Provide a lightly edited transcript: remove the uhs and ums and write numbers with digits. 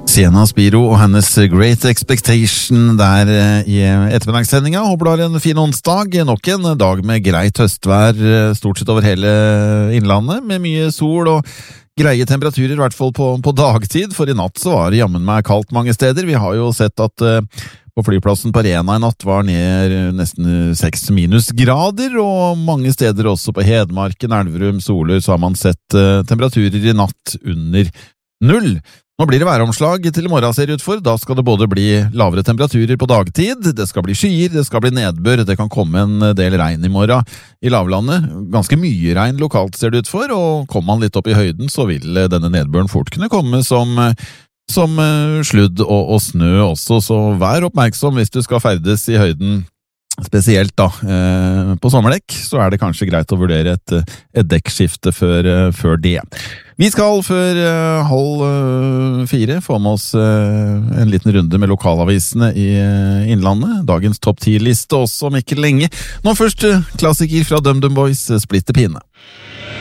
Sienna Spiro og hennes Great Expectation der i ettermiddagssendinga. Håper du har en fin onsdag. Nok en dag med greit høstvær stort sett over hele innlandet, med mye sol og greie temperaturer, i hvert fall på dagtid. For i natt så var det jammen meg kaldt mange steder. Vi har jo sett at på flyplassen på Rena i natt var ned nesten 6 minusgrader, og mange steder også på Hedmarken, Elverum, Solør, så har man sett temperaturer i natt under 0. Nå blir det væromslag til i morgen, ser det ut for. Da skal det både bli lavere temperaturer på dagtid, det skal bli skyer, det skal bli nedbør, det kan komme en del regn i morgen i lavlandet. Ganske mye regn lokalt ser det ut for, og kommer man litt opp i høyden, så vil denne nedbøren fort kunne komme som sludd og snø også, så vær oppmerksom hvis du skal ferdes i høyden. Spesielt da, på sommerdekk, så er det kanskje greit å vurdere et dekkskifte før det. Vi skal før 3:30 få med oss en liten runde med lokalavisene i Innlandet. Dagens topp 10-liste også om ikke lenge. Nå først klassiker fra DumDum Boys, Splitter Pine.